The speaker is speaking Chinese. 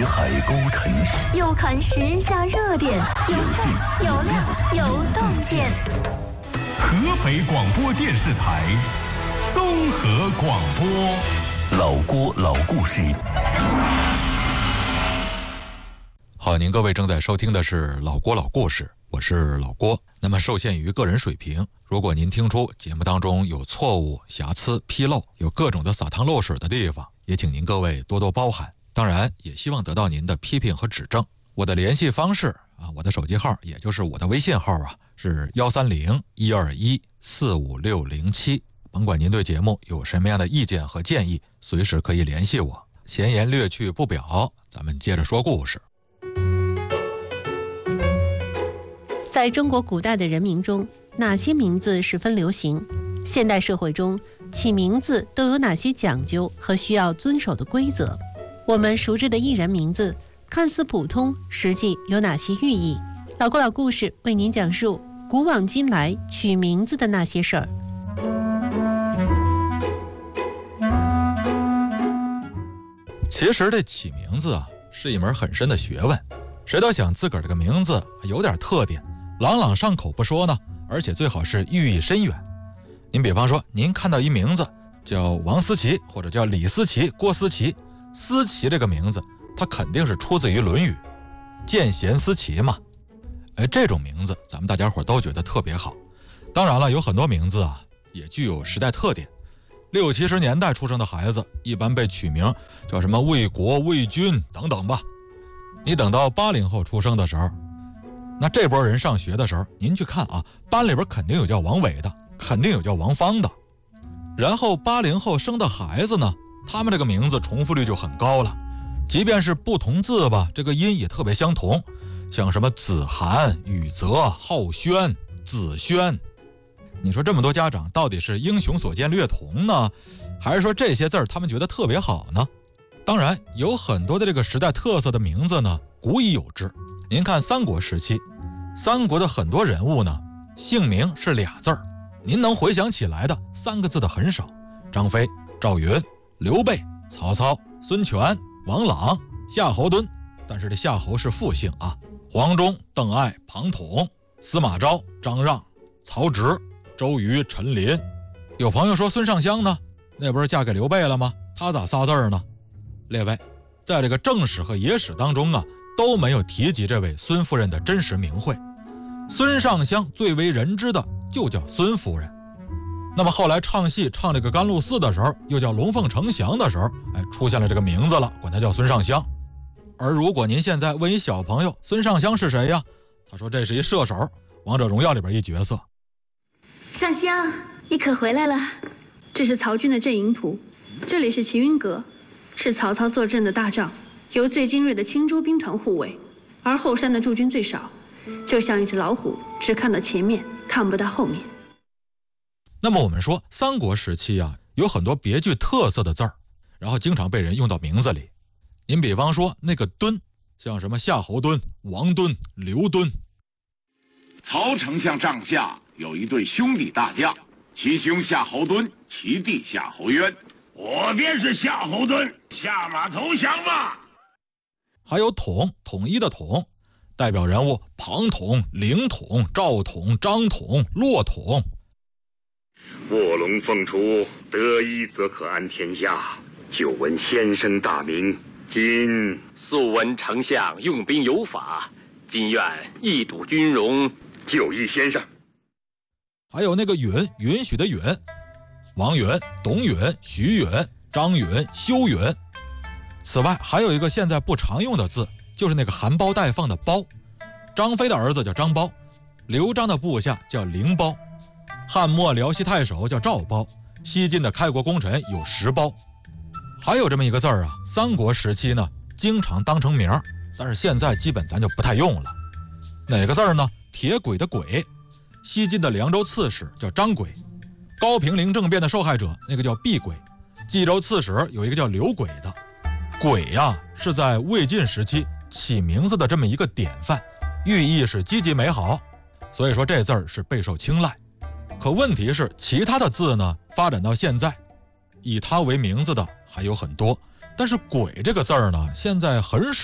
海沟城市， 又看时下热点，有趣有料有洞见。 河北广播电视台综合广播， 老郭老故事。 好，您各位正在收听的是老郭老故事，我是老郭。那么受限于个人水平，如果您听出节目当中有错误、瑕疵、纰漏，有各种的洒汤漏水的地方，也请您各位多多包涵。当然也希望得到您的批评和指正。我的联系方式啊，我的手机号也就是我的微信号啊，是130-121-45607。甭管您对节目有什么样的意见和建议，随时可以联系我。闲言略去不表，咱们接着说故事。 在中国古代的人名中，哪些名字十分流行？现代社会中起名字都有哪些讲究和需要遵守的规则？我们熟知的艺人名字看似普通，实际有哪些寓意？老郭老故事为您讲述古往今来取名字的那些事儿。 其实这起名字啊，是一门很深的学问。谁都想自个儿这个名字有点特点，朗朗上口不说呢，而且最好是寓意深远。您比方说，您看到一名字叫王思琪，或者叫李思琪、郭思琪，思琪这个名字它肯定是出自于《论语》，见贤思齐嘛。这种名字咱们大家伙都觉得特别好。当然了，有很多名字啊也具有时代特点。60、70年代出生的孩子一般被取名叫什么魏国、魏军等等吧。你等到80后出生的时候，那这波人上学的时候，您去看啊，班里边肯定有叫王伟的，肯定有叫王芳的。然后80后生的孩子呢，他们这个名字重复率就很高了，即便是不同字吧，这个音也特别相同，像什么子涵、宇泽、浩轩、子轩。你说这么多家长到底是英雄所见略同呢，还是说这些字儿他们觉得特别好呢？当然有很多的这个时代特色的名字呢，古已有之。您看三国时期，三国的很多人物呢，姓名是俩字儿，您能回想起来的3个字的很少。张飞、赵云、刘备、曹操、孙权、王朗、夏侯惇，但是这夏侯是复姓啊。黄忠、邓艾、庞统、司马昭、张让、曹植、周瑜、陈琳。有朋友说孙尚香呢，那不是嫁给刘备了吗？他咋仨字儿呢？列位，在这个正史和野史当中啊，都没有提及这位孙夫人的真实名讳。孙尚香最为人知的就叫孙夫人。那么后来唱戏唱这个甘露寺的时候，又叫龙凤呈祥的时候，出现了这个名字了，管他叫孙尚香。而如果您现在问一小朋友孙尚香是谁呀，他说这是一射手，王者荣耀里边一角色。 尚香，你可回来了。这是曹军的阵营图，这里是齐云阁，是曹操坐镇的大帐，由最精锐的青州兵团护卫，而后山的驻军最少，就像一只老虎，只看到前面，看不到后面。 那么我们说三国时期啊，有很多别具特色的字儿，然后经常被人用到名字里。您比方说那个敦，像什么夏侯惇、王敦、刘敦。 曹丞相帐下有一对兄弟大将，其兄夏侯惇，其弟夏侯渊。 我便是夏侯惇，下马投降吧。 还有统，统一的统，代表人物庞统、凌统、赵统、张统、骆统。 卧龙凤雏，得一则可安天下。久闻先生大名，今素闻丞相用兵有法，今愿一睹军容， 就义先生。 还有那个允，允许的允，王允、董允、徐允、张允、修允。此外还有一个现在不常用的字，就是那个含苞待放的苞。张飞的儿子叫张苞，刘璋的部下叫凌苞，汉末辽西太守叫赵苞，西晋的开国功臣有石苞。还有这么一个字儿啊，三国时期呢经常当成名，但是现在基本咱就不太用了。哪个字儿呢？铁轨的轨。西晋的凉州刺史叫张轨，高平陵政变的受害者那个叫毕轨，冀州刺史有一个叫刘轨的。轨呀，是在魏晋时期起名字的这么一个典范，寓意是积极美好，所以说这字儿是备受青睐。可问题是其他的字呢，发展到现在以它为名字的还有很多，但是轨这个字儿呢，现在很少